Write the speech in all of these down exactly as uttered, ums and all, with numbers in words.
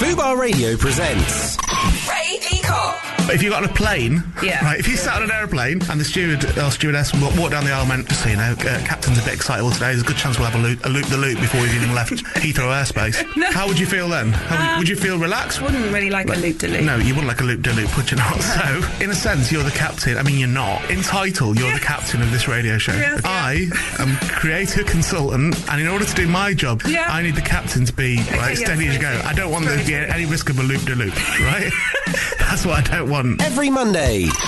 Fubar Radio presents Ray Peacock. If you got on a plane, Yeah. right, if you sat on an aeroplane and the steward or stewardess walked walk down the aisle and went, just so you know, uh, Captain's a bit excitable today, there's a good chance we'll have a loop, a loop the loop before we've even left Heathrow airspace. No. How would you feel then? How would, Uh, would you feel relaxed? Wouldn't really like a loop-de-loop. No, you wouldn't like a loop-de-loop, would you not? So, in a sense, you're the captain. I mean, you're not. In title, you're Yeah. the captain of this radio show. Yes, yeah. I am creative consultant, and in order to do my job, Yeah. I need the captain to be like yeah, steady as you go. sorry. I don't want there to be Sorry. any risk of a loop-de-loop, right? That's what I don't want. every Monday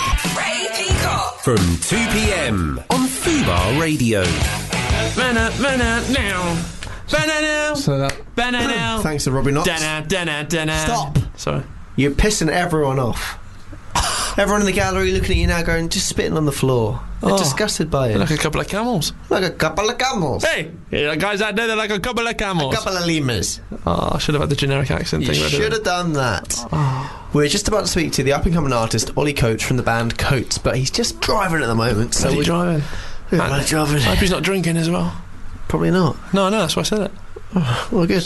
Ray Peacock. from two p.m. on Fubar Radio. Banana, banana, now. Banana, So that, banana. thanks to Robbie Knox. Dana, dana, dana. Stop. Sorry. You're pissing everyone off. Everyone in the gallery looking at you now going, just spitting on the floor. They're Oh. disgusted by it. Like a couple of camels. Like a couple of camels. Hey, yeah, guys out there, they're like a couple of camels. A couple of lemurs. Oh, I should have had the generic accent You thing. ready. should have done that. We're just about to speak to the up-and-coming artist, Ollie Coates, from the band Coates, but he's just driving at the moment. So Is he we're driving? Yeah, I driving. hope he's not drinking as well. Probably not. No, no, that's why I said it. Well, good.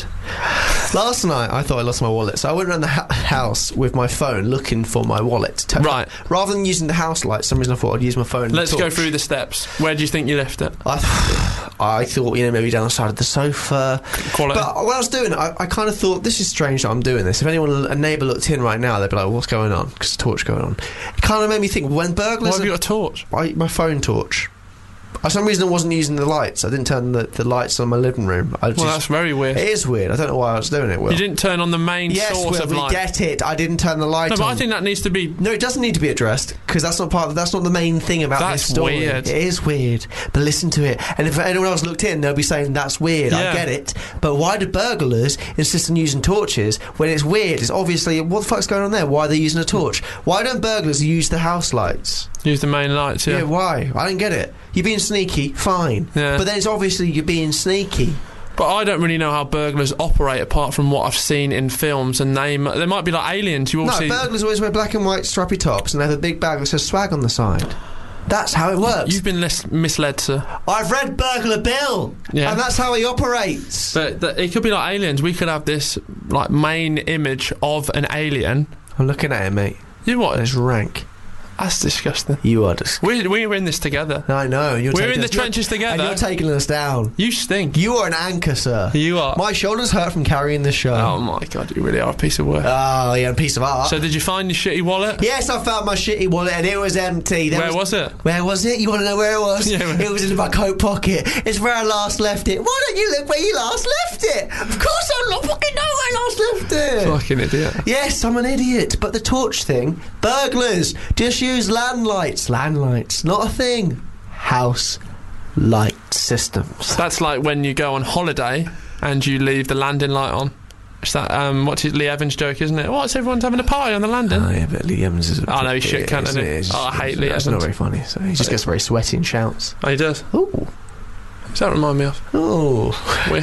Last night, I thought I lost my wallet, so I went around the ha- house with my phone looking for my wallet. To Right. Rather than using the house light, for some reason I thought I'd use my phone. and Let's go torch. through the steps. Where do you think you left it? I, th- I thought, you know, maybe down the side of the sofa. Quality. But when I was doing it, I, I kind of thought, this is strange that I'm doing this. If anyone, a neighbour looked in right now, they'd be like, what's going on? Because the torch going on. It kind of made me think, when Why burglars... have you are- got a torch? I, my phone torch. For some reason I wasn't using the lights. I didn't turn the, the lights on my living room. I just, Well, that's very weird. it is weird. I don't know why I was doing it, Will. You didn't turn on the main yes, source Will, of we light. get it. I didn't turn the light No, but on. I think that needs to be. No, it doesn't need to be addressed because that's not part. Of, that's not the main thing about That's this story. weird. It is weird, but listen to it. And if anyone else looked in, they'll be saying that's weird. Yeah. I get it, but why do burglars insist on using torches when it's weird? It's obviously what the fuck's going on there. Why are they using a torch? Why don't burglars use the house lights? Use the main lights, yeah. Yeah, why? I don't get it. You're being sneaky, fine, Yeah. but then it's obviously you're being sneaky. But I don't really know how burglars operate apart from what I've seen in films, and they m- they might be like aliens. You all No, see. burglars always wear black and white strappy tops and they have a big bag that says swag on the side. That's how it works. You've been lis- misled, sir. I've read Burglar Bill, Yeah. and that's how he operates. But th- it could be like aliens. We could have this like main image of an alien. I'm looking at it, mate. You what? It's rank. That's disgusting. You are disgusting. We we're in this together. I know. And you're We're taking in the us- trenches you're- together. And you're taking us down. You stink. You are an anchor, sir. You are. My shoulders hurt from carrying this show. Oh my god, you really are a piece of work. Oh, yeah, a piece of art. So did you find your shitty wallet? Yes, I found my shitty wallet and it was empty. There Where was it? Where was it? You want to know where it was? Yeah, where- It was in my coat pocket. It's where I last left it. Why don't you look where you last left it? Of course I'm not fucking know where I last left it. Fucking idiot. Yes, I'm an idiot. But the torch thing, burglars just use landlights. Landlights, not a thing. House light systems. That's like when you go on holiday and you leave the landing light on. It's that um, what's his Lee Evans joke, isn't it? What's everyone's having a party on the landing? Oh, yeah, but Lee Evans is a... Oh, no, he's shit cunt, isn't he? It's- Oh, I hate Lee That's Evans. not very funny. So he just gets very sweaty and shouts. Oh, he does. Ooh. Does that remind me of? Oh. Weird.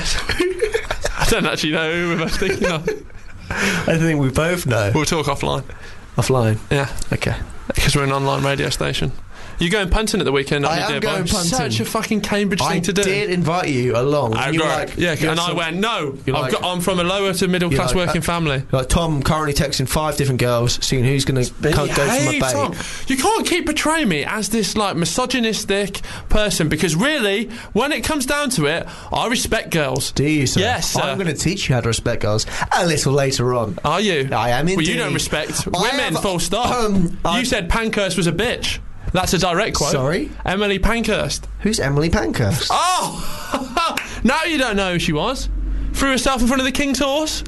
I don't actually know who we're both thinking of. I think we both know. We'll talk offline. Offline. Yeah, Okay. because we're an online radio station. You going punting at the weekend? I aren't you, am dear going boy? punting. Such a fucking Cambridge I thing to do. did invite you along. I and you were got like, it. Yeah, you and had I some- went, no, You're I've like- got, I'm from a lower to middle You're class like, working uh, family. Like Tom currently texting five different girls, seeing who's going to go for Hey, my Tom, bait. you can't keep portraying me as this like misogynistic person because really, when it comes down to it, I respect girls. Do you, sir? Yes, sir. I'm going to teach you how to respect girls a little later on. Are you? I am Well, indeed. you don't respect I women, have- full stop. um, I- you said Pankhurst was a bitch. That's a direct quote. Sorry? Emily Pankhurst. Who's Emily Pankhurst? Oh! Now you don't know who she was. Threw herself in front of the King's horse.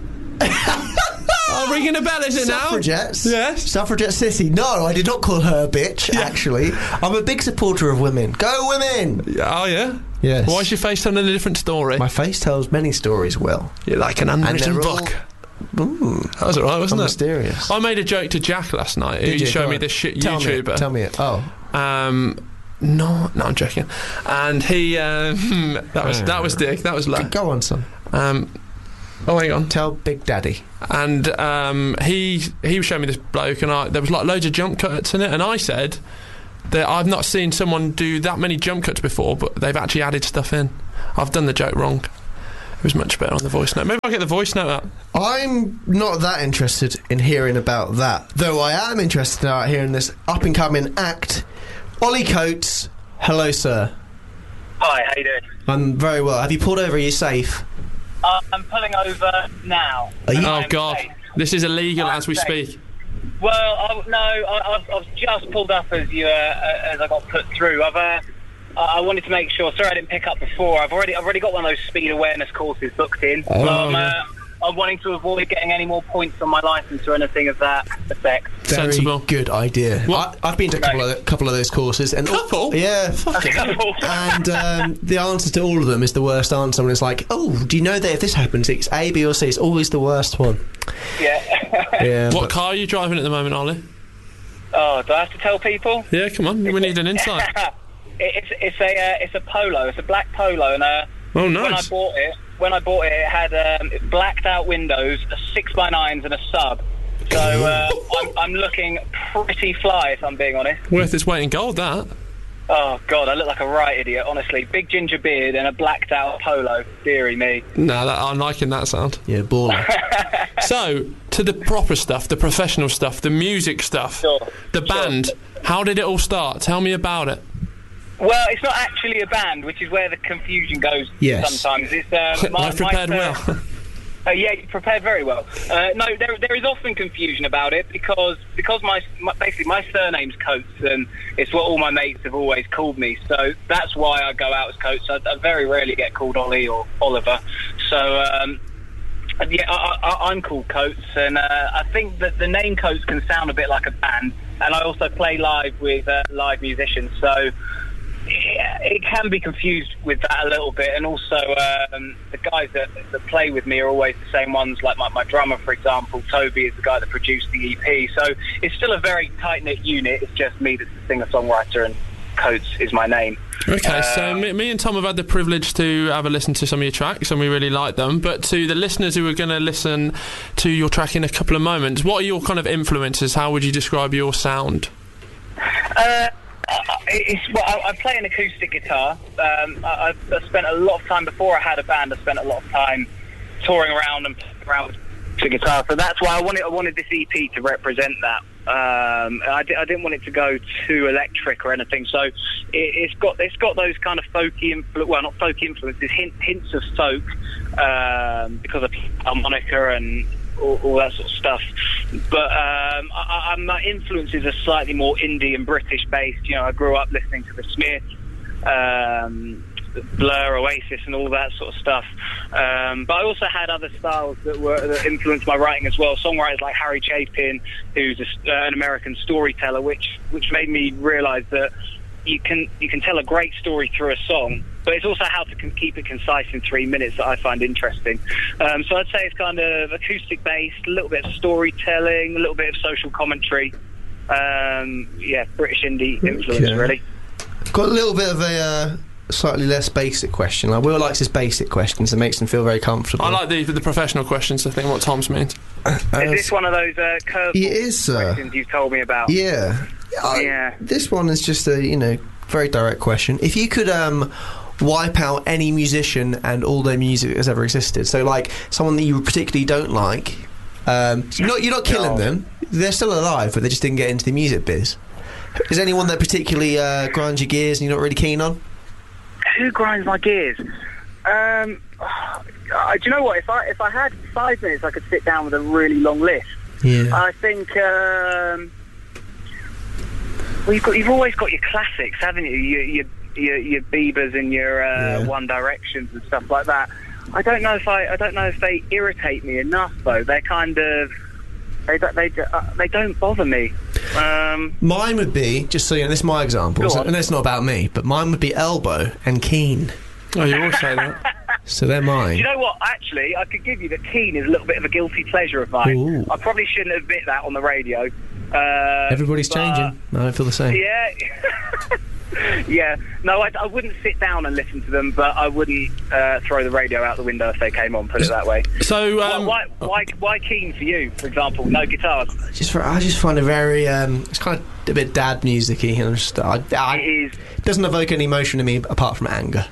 Oh, ringing a bell, is it now? Suffragettes? Yes. Suffragette City. No, I did not call her a bitch, Yeah. actually. I'm a big supporter of women. Go women! Oh, yeah? Yes. Why is your face telling a different story? My face tells many stories, Will. You're like an unwritten they're all- book. Ooh, That was alright, wasn't I'm it? mysterious. I made a joke to Jack last night. Did He you? showed Go me on. this shit Tell YouTuber. Me, tell me it. Oh. Um, no, no, I'm joking. And he, um, that was that was dick. That was low. Go on, son. Um, oh, hang on. Tell Big Daddy. And um, he he was showing me this bloke, and I there was like loads of jump cuts in it, and I said that I've not seen someone do that many jump cuts before, but they've actually added stuff in. I've done the joke wrong. It was much better on the voice note. Maybe I'll get the voice note up. I'm not that interested in hearing about that, though I am interested in hearing this up-and-coming act. Ollie Coates, hello, sir. Hi, how you doing? I'm very well. Have you pulled over? Are you safe? Uh, I'm pulling over now. Are you- Oh, I'm God. safe. This is illegal I'm as we safe. speak. Well, I, no, I, I've, I've just pulled up as you uh, uh, as I got put through. I've uh, I wanted to make sure. Sorry, I didn't pick up before. I've already I've already got one of those speed awareness courses booked in. Oh, so I'm, yeah. uh, I'm wanting to avoid getting any more points on my licence or anything of that effect. Very Sensible. good idea. What? I, I've been to a couple of, couple of those courses. And Couple? Yeah, fucking And um, the answer to all of them is the worst answer. And it's like, oh, do you know that if this happens, it's A, B or C? It's always the worst one. Yeah. Yeah. What but- car are you driving at the moment, Ollie? Oh, do I have to tell people? Yeah, come on. We need an insight. it's it's a uh, it's a polo. It's a black polo, and uh, Oh, when I nice. bought it, when I bought it, it had um, blacked out windows, a six by nines, and a sub. So uh, I'm, I'm looking pretty fly, if I'm being honest. Worth its weight in gold, that. Oh God, I look like a right idiot. Honestly, big ginger beard and a blacked out polo. Deary me. No, that, I'm liking that sound. Yeah, baller. So, to the proper stuff, the professional stuff, the music stuff, Sure, the band. How did it all start? Tell me about it. Well, it's not actually a band, which is where the confusion goes. Yes. Sometimes it's um, my, I've prepared my, well. Uh, yeah, you prepared very well. Uh, no, there there is often confusion about it because because my, my basically my surname's Coates and it's what all my mates have always called me. So that's why I go out as Coates. I, I very rarely get called Ollie or Oliver. So um, yeah, I, I, I'm called Coates, and uh, I think that the name Coates can sound a bit like a band. And I also play live with uh, live musicians, so. Yeah, it can be confused with that a little bit, and also um, the guys that, that play with me are always the same ones. Like my, my drummer, for example, Toby is the guy that produced the E P. So it's still a very tight knit unit. It's just me that's the singer songwriter, and Coates is my name. Okay, so Um, me, me and Tom have had the privilege to have a listen to some of your tracks, and we really like them. But to the listeners who are going to listen to your track in a couple of moments, what are your kind of influences? How would you describe your sound? Uh, it's, well, I, I play an acoustic guitar. Um, I, I spent a lot of time before I had a band. I spent a lot of time touring around and playing around with the guitar. So that's why I wanted I wanted this E P to represent that. Um, I, di- I didn't want it to go too electric or anything. So it, it's got it's got those kind of folky influ- well, not folky influences, hint, hints of folk um, because of harmonica and. All, all that sort of stuff, but um, I, I, my influences are slightly more indie and British based. You know, I grew up listening to the Smiths, um, Blur, Oasis, and all that sort of stuff. Um, but I also had other styles that were that influenced my writing as well. Songwriters like Harry Chapin, who's a, uh, an American storyteller, which which made me realise that you can you can tell a great story through a song. But it's also how to con- keep it concise in three minutes that I find interesting. Um, so I'd say it's kind of acoustic-based, a little bit of storytelling, a little bit of social commentary. Um, yeah, British indie influence, Okay. really. Got a little bit of a uh, slightly less basic question. Like Will likes his basic questions. It makes him feel very comfortable. I like the the professional questions. I think what Tom's means. Uh, Is this one of those uh, curveball It is, sir. questions you've told me about? Yeah. I- Yeah. This one is just a, you know, very direct question. If you could um, wipe out any musician and all their music that's ever existed, so like someone that you particularly don't like, um, you're not you're not killing No. them. They're still alive, but they just didn't get into the music biz. Is anyone that particularly uh, grinds your gears and you're not really keen on? Who grinds my gears? Um, uh, do you know what? If I if I had five minutes, I could sit down with a really long list. Yeah. I think um, well, you've, got, you've always got your classics, haven't you? Your your, your, your Biebers and your uh, Yeah. One Directions and stuff like that. I don't know if I I don't know if they irritate me enough though. They're kind of they don't- they uh, they don't bother me. Um, Mine would be, just so you know, this is my example, Go so, on. and it's not about me, but mine would be Elbow and Keane. Oh, you all say that. So they're Do mine. you know what? Actually, I could give you that Keane is a little bit of a guilty pleasure of mine. Ooh. I probably shouldn't admit that on the radio. Uh, Everybody's but- changing. I feel the same. Yeah. Yeah. No, I, I wouldn't sit down and listen to them, but I wouldn't uh, throw the radio out the window if they came on, put it that way. So, Why, um, why, why, why Keane for you, for example? No guitars. Just for, I just find it very. Um, it's kind of a bit dad music-y. And just, I, I, It is. it doesn't evoke any emotion in me apart from anger.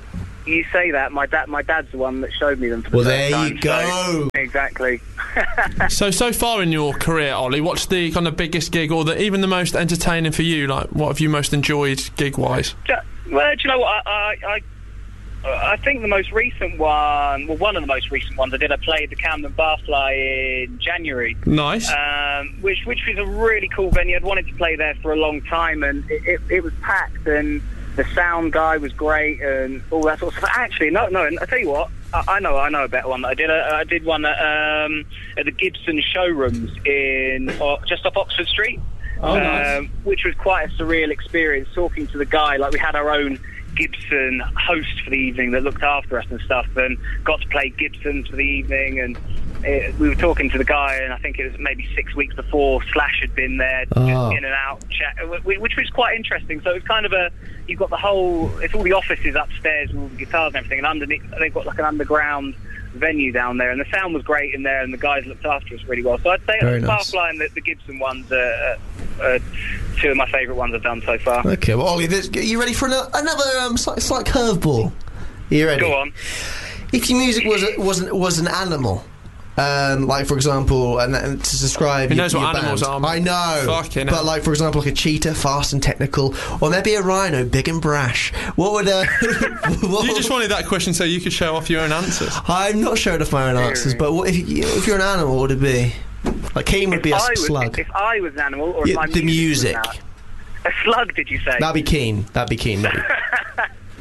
you say that. My dad, my dad's the one that showed me them. For the Well, first there time, you go. So, exactly. So, so far in your career, Ollie, what's the kind of biggest gig, or the, even the most entertaining for you? Like, what have you most enjoyed gig-wise? Well, do you know what? I, I, I, I think the most recent one, well, one of the most recent ones I did, I played the Camden Barfly in January. Nice. Um, which which was a really cool venue. I'd wanted to play there for a long time, and it, it, it was packed, and the sound guy was great, and all that sort of stuff. Actually, no, no. I tell you what, I, I know, I know a better one that I did. I, I did one at, um, at the Gibson showrooms in uh, just off Oxford Street, oh, nice. um, which was quite a surreal experience. Talking to the guy, like we had our own Gibson host for the evening that looked after us and stuff, and got to play Gibsons for the evening, and it, we were talking to the guy, and I think it was maybe six weeks before Slash had been there, Oh. just in and out, chat, which was quite interesting. So it's kind of a, you've got the whole, it's all the offices upstairs with all the guitars and everything, and underneath they've got like an underground venue down there, and the sound was great in there, and the guys looked after us really well. So I'd say Very the nice. Barfly and the, the Gibson ones are uh, uh, two of my favourite ones I've done so far. Okay, well, Ollie, this, are you ready for another, another um, slight, slight curveball? Are you ready? Go on. If your music was a, was an, was an animal, um, like for example, and, and to describe, He your, knows what your animals band, are. I know, Fucking but hell. like for example, like a cheetah, fast and technical, or maybe a rhino, big and brash. What would uh, what You just wanted that question so you could show off your own answers. I'm not showing off my own answers, but what if, you, if you're an animal, what would it be? Like Keen would If be a I was, slug. If I was an animal, or if Yeah, my the music. was an- a slug, did you say? That'd be Keen. That'd be Keen. That'd be-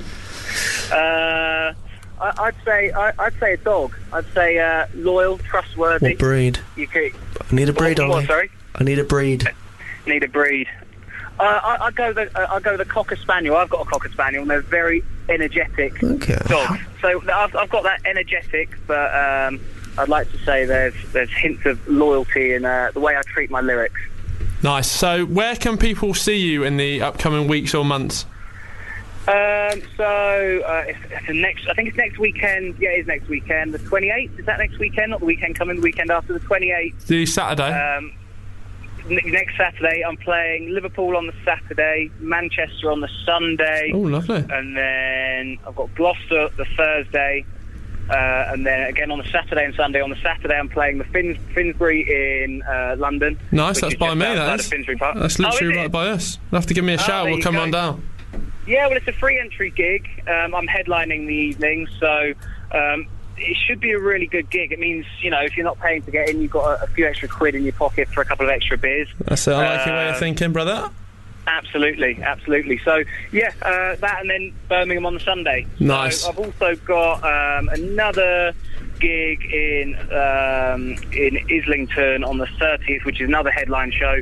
Uh, I, I'd say I, I'd say a dog. I'd say uh, loyal, trustworthy. What breed? You could I need a breed, what, what, Ollie. sorry, I need a breed. need a breed. Uh, I, I go the uh, I go the cocker spaniel. I've got a cocker spaniel, and they're very energetic Okay. dogs. So I've, I've got that energetic, but um, I'd like to say there's there's hints of loyalty in uh, the way I treat my lyrics. Nice. So, where can people see you in the upcoming weeks or months? Um, so uh, it's, it's the next. I think it's next weekend. Yeah, it is next weekend. The twenty-eighth. Is that next weekend? Not the weekend coming. The weekend after the twenty-eighth. The Saturday. Um, n- next Saturday, I'm playing Liverpool on the Saturday, Manchester on the Sunday, oh, lovely. and then I've got Gloucester the Thursday, uh, and then again on the Saturday and Sunday. On the Saturday, I'm playing the Fins- Finsbury in uh, London. Nice. which That's is by just me. outside That of is. Finsbury Park. That's Oh, literally is right it? by us. You'll have to give me a shout. there We'll you come go. on down. Yeah, well, it's a free entry gig. Um, I'm headlining the evening, so um, it should be a really good gig. It means, you know, if you're not paying to get in, you've got a, a few extra quid in your pocket for a couple of extra beers. That's it. I like your way of Uh, thinking, brother. Absolutely, absolutely. So, yeah, uh, that and then Birmingham on the Sunday. Nice. So I've also got um, another gig in um, in Islington on the thirtieth, which is another headline show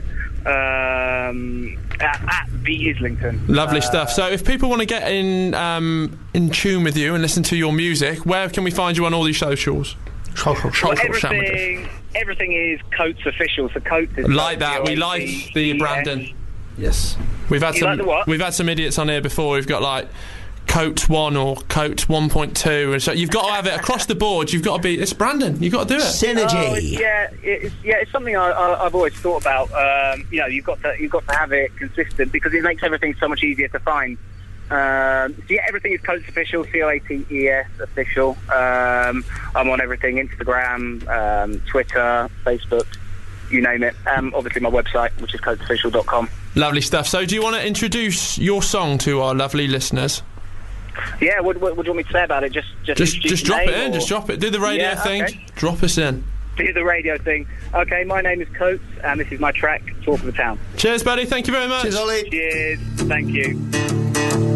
um, at, at the Islington. Lovely Uh, stuff. So, if people want to get in um, in tune with you and listen to your music, where can we find you on all these socials? Well, Social sandwiches. everything, everything is Coates official. So Coates is Like that. We like the branding. Yes. We've had You some. like the what? We've had some idiots on here before. We've got like Coates one or Coates one point two, and so you've got to have it across the board. You've got to be. It's Brandon. You've got to do it. Synergy. Oh, it's, yeah, it's, yeah, it's something I, I, I've always thought about. Um, you know, you've got to you've got to have it consistent because it makes everything so much easier to find. Um, so yeah, everything is Coates official, C O A T E S official. Um, I'm on everything: Instagram, um, Twitter, Facebook, you name it. Um, obviously, my website, which is coates official dot com. Lovely stuff. So, do you want to introduce your song to our lovely listeners? Yeah, what, what, what do you want me to say about it? Just just Just, introduce just your drop it name in. or- Just drop it. Do the radio Yeah, thing. okay. Drop us in. Do the radio thing. Okay, my name is Coates, and this is my track, Talk of the Town. Cheers, buddy. Thank you very much. Cheers, Ollie. Cheers. Thank you.